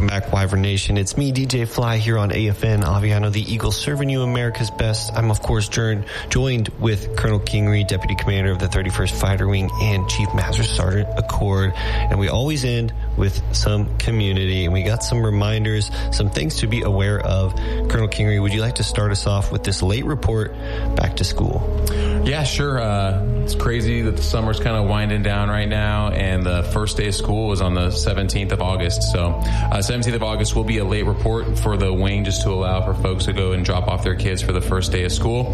Welcome back, Wyvern Nation. It's me, DJ Fly, here on AFN Aviano, the Eagle, serving you America's best. I'm, of course, joined with Colonel Kingery, Deputy Commander of the 31st Fighter Wing, and Chief Master Sergeant Accord. And we always end with some community, and we got some reminders, some things to be aware of. Colonel Kingery, would you like to start us off with this late report back to school? Yeah, sure. It's crazy that the summer's kind of winding down right now, and the first day of school is on the 17th of August. So 17th of August will be a late report for the wing, just to allow for folks to go and drop off their kids for the first day of school.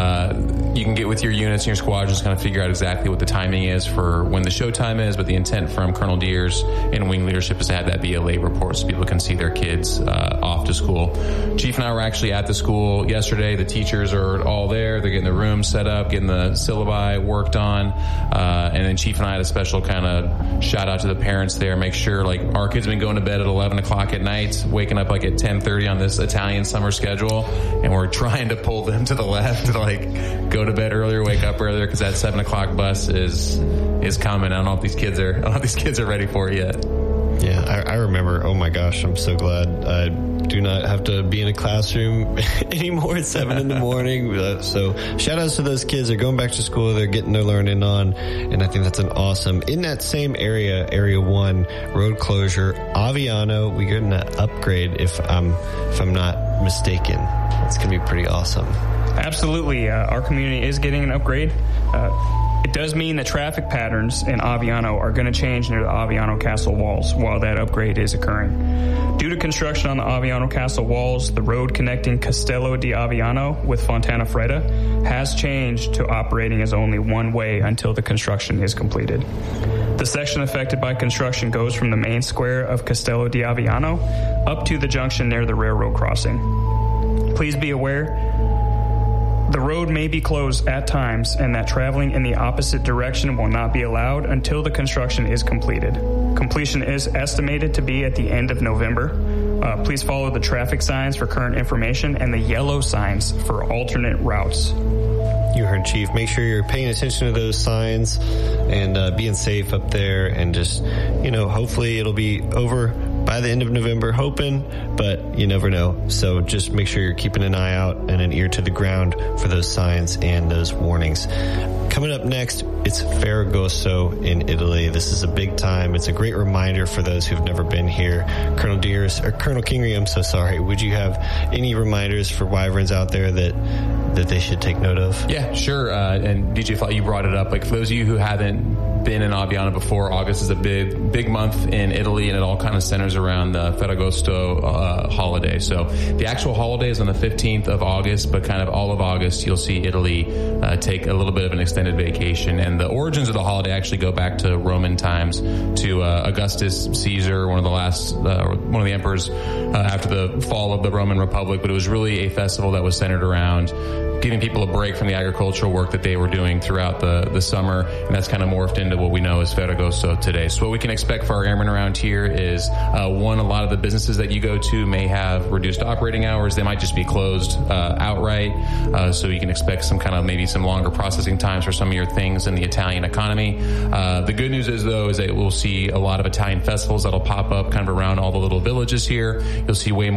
You can get with your units and your squadrons, kind of figure out exactly what the timing is for when the show time is, but the intent from Colonel Deers and wing leadership is to have that be a late report so people can see their kids off to school. Chief and I were actually at the school yesterday. The teachers are all there. They're getting the rooms set up, getting the syllabi worked on, and then Chief and I had a special kind of shout out to the parents there. Make sure, like, our kids have been going to bed at 11 o'clock at night, waking up like at 10:30 on this Italian summer schedule, and we're trying to pull them to the left to, like, go to bed earlier, wake up earlier, because that 7 o'clock bus is coming. I don't know if these kids are ready for it yet. Yeah, I remember. Oh my gosh, I'm so glad I do not have to be in a classroom anymore at 7 in the morning. So shout outs to those kids. They're going back to school. They're getting their learning on. And I think that's an awesome. In that same area, Area 1, road closure, Aviano, we're going to upgrade if I'm not mistaken. It's going to be pretty awesome. Absolutely. Our community is getting an upgrade. It does mean that traffic patterns in Aviano are going to change near the Aviano Castle walls while that upgrade is occurring. Due to construction on the Aviano Castle walls, the road connecting Castello di Aviano with Fontana Freda has changed to operating as only one way until the construction is completed. The section affected by construction goes from the main square of Castello di Aviano up to the junction near the railroad crossing. Please be aware, the road may be closed at times, and that traveling in the opposite direction will not be allowed until the construction is completed. Completion is estimated to be at the end of November. Please follow the traffic signs for current information and the yellow signs for alternate routes. You heard, Chief. Make sure you're paying attention to those signs and being safe up there, and just, hopefully it'll be over by the end of November, hoping, but you never know. So just make sure you're keeping an eye out and an ear to the ground for those signs and those warnings. Coming up next, it's Ferragosto in Italy. This is a big time. It's a great reminder for those who've never been here. Colonel Kingery, I'm so sorry. Would you have any reminders for Wyverns out there that they should take note of? Yeah, sure. And DJ Fly, you brought it up. Like, for those of you who haven't been in Aviano before, August is a big month in Italy, and it all kind of centers around the Ferragosto holiday. So the actual holiday is on the 15th of August, but kind of all of August you'll see Italy take a little bit of an extended vacation. And the origins of the holiday actually go back to Roman times, to Augustus Caesar, one of the emperors after the fall of the Roman Republic. But it was really a festival that was centered around giving people a break from the agricultural work that they were doing throughout the summer, and that's kind of morphed into what we know as Ferragosto today. So what we can expect for our airmen around here is, a lot of the businesses that you go to may have reduced operating hours. They might just be closed outright, so you can expect maybe some longer processing times for some of your things in the Italian economy. The good news is, though, is that we'll see a lot of Italian festivals that'll pop up kind of around all the little villages here. You'll see way more